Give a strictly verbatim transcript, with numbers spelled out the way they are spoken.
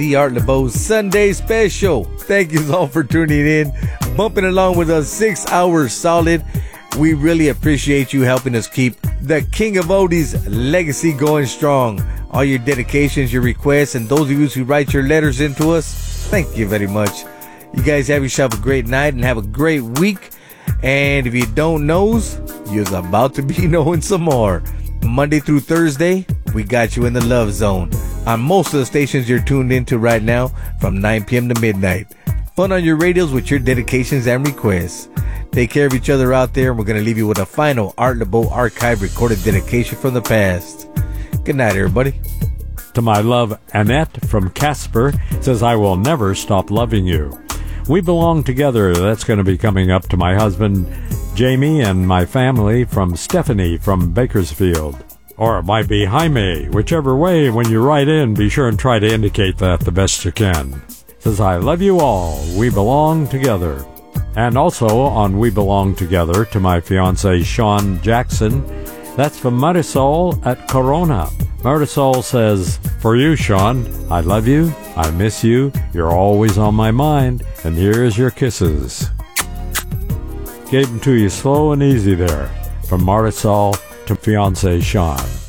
The Art LeBeau Sunday Special. Thank you all for tuning in, bumping along with us six hours solid. We really appreciate you helping us keep the King of Oldies legacy going strong. All your dedications, your requests, and those of you who write your letters into us, thank you very much. You guys have yourself a great night and have a great week. And if you don't know, you're about to be knowing some more. Monday through Thursday, we got you in the love zone on most of the stations you're tuned into right now from nine p.m. to midnight. Fun on your radios with your dedications and requests. Take care of each other out there, and we're going to leave you with a final Art LeBeau archive recorded dedication from the past. Good night, everybody. To my love, Annette from Casper says, I will never stop loving you. We belong together. That's going to be coming up to my husband, Jamie, and my family from Stephanie from Bakersfield. Or it might be Jaime. Whichever way, when you write in, be sure and try to indicate that the best you can. Says, I love you all. We belong together. And also on We Belong Together to my fiancé, Sean Jackson. That's from Marisol at Corona. Marisol says, for you, Sean, I love you. I miss you. You're always on my mind. And here's your kisses. Gave them to you slow and easy there. From Marisol to fiancé Sean.